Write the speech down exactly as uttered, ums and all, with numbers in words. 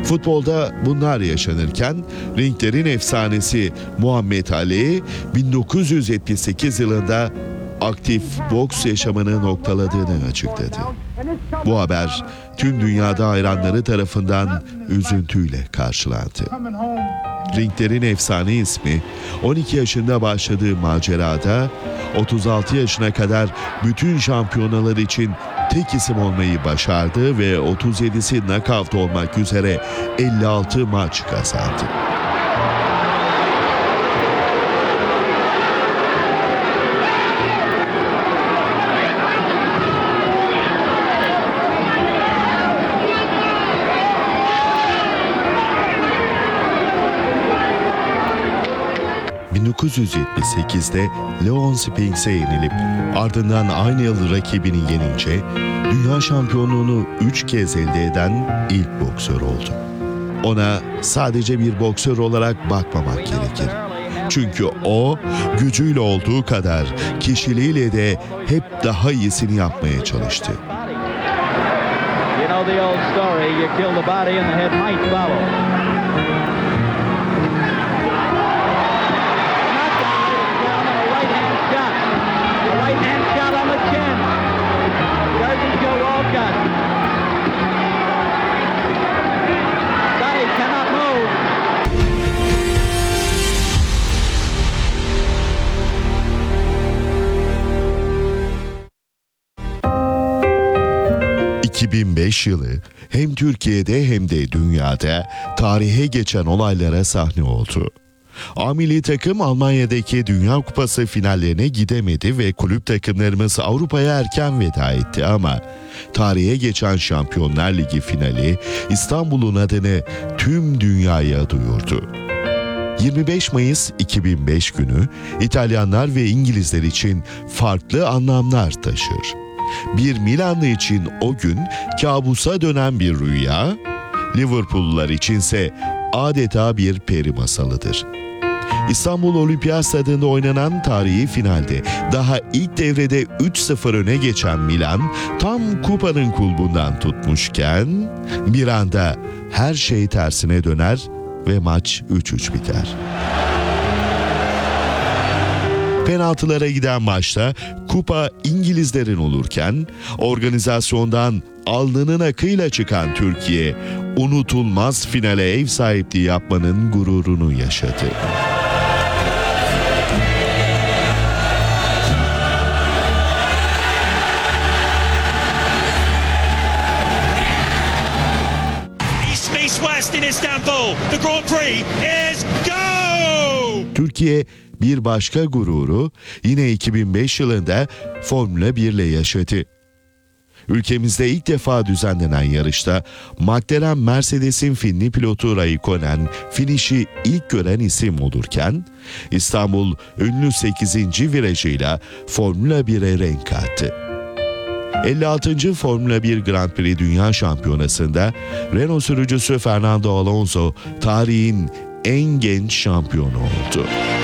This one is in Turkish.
Futbolda bunlar yaşanırken ringlerin efsanesi Muhammed Ali bin dokuz yüz yetmiş sekiz yılında aktif boks yaşamını noktaladığını açıkladı. Bu haber tüm dünyada hayranları tarafından üzüntüyle karşılandı. Ringlerin efsane ismi on iki yaşında başladığı macerada otuz altı yaşına kadar bütün şampiyonalar için tek isim olmayı başardı ve otuz yedisi nakavt olmak üzere elli altı maç kazandı. bin dokuz yüz yetmiş sekizde Leon Spinks'e yenilip ardından aynı yıl rakibini yenince dünya şampiyonluğunu üç kez elde eden ilk boksör oldu. Ona sadece bir boksör olarak bakmamak gerekir. Çünkü o gücüyle olduğu kadar kişiliğiyle de hep daha iyisini yapmaya çalıştı. You know the old story, you kill the body and the head might follow. iki bin beş yılı hem Türkiye'de hem de dünyada tarihe geçen olaylara sahne oldu. A milli takım Almanya'daki Dünya Kupası finallerine gidemedi ve kulüp takımlarımız Avrupa'ya erken veda etti ama tarihe geçen Şampiyonlar Ligi finali İstanbul'un adını tüm dünyaya duyurdu. yirmi beş Mayıs iki bin beş günü İtalyanlar ve İngilizler için farklı anlamlar taşır. Bir Milanlı için o gün kabusa dönen bir rüya, Liverpoollular içinse adeta bir peri masalıdır. İstanbul Olimpiyat Stadı'nda oynanan tarihi finalde daha ilk devrede üç sıfır öne geçen Milan tam kupanın kulbundan tutmuşken bir anda her şey tersine döner ve maç üç üç biter. Penaltılara giden maçta kupa İngilizlerin olurken organizasyondan alnının akıyla çıkan Türkiye unutulmaz finale ev sahipliği yapmanın gururunu yaşadı. East West in Istanbul. The Grand Prix is go! Türkiye bir başka gururu yine iki bin beş yılında Formula bir ile yaşadı. Ülkemizde ilk defa düzenlenen yarışta McLaren Mercedes'in Finli pilotu Raikkonen finişi ilk gören isim olurken İstanbul ünlü sekizinci virajıyla Formula bire renk kattı. elli altıncı Formula bir Grand Prix Dünya Şampiyonası'nda Renault sürücüsü Fernando Alonso tarihin en genç şampiyonu oldu.